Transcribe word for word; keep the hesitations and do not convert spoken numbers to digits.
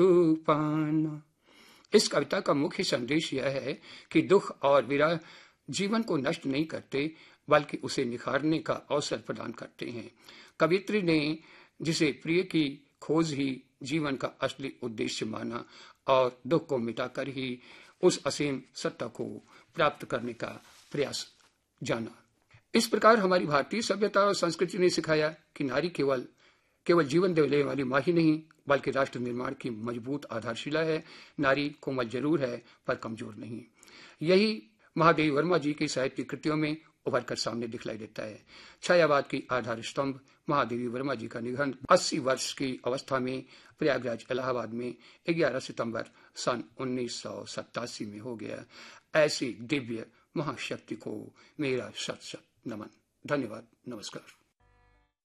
पाना। इस कविता का मुख्य संदेश यह है कि दुख और विरह जीवन को नष्ट नहीं करते बल्कि उसे निखारने का अवसर प्रदान करते हैं। कवियत्री ने जिसे प्रिय की खोज ही जीवन का असली उद्देश्य माना और दुख को मिटाकर ही उस असीम सत्ता को प्राप्त करने का प्रयास जाना। इस प्रकार हमारी भारतीय सभ्यता और संस्कृति ने सिखाया कि नारी केवल केवल जीवन देने वाली माँ ही नहीं बल्कि राष्ट्र निर्माण की मजबूत आधारशिला है। नारी कोमल जरूर है पर कमजोर नहीं। यही महादेवी वर्मा जी की साहित्यिक कृतियों में उभर कर सामने दिखलाई देता है। छायावाद की आधार स्तंभ महादेवी वर्मा जी का निधन अस्सी वर्ष की अवस्था में प्रयागराज इलाहाबाद में ग्यारह सितंबर सन उन्नीस सौ सत्तासी में हो गया। ऐसी दिव्य महाशक्ति को मेरा शत शत नमन। धन्यवाद। नमस्कार।